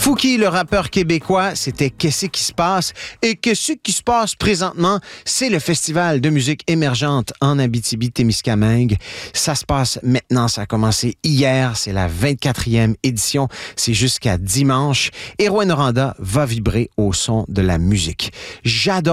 Fouki, le rappeur québécois, c'était Qu'est-ce qui se passe? Et qu'est-ce qui se passe présentement? C'est le Festival de musique émergente en Abitibi-Témiscamingue. Ça se passe maintenant, ça a commencé hier, c'est la 24e édition, c'est jusqu'à dimanche. Et Rouen Noranda va vibrer au son de la musique. J'adore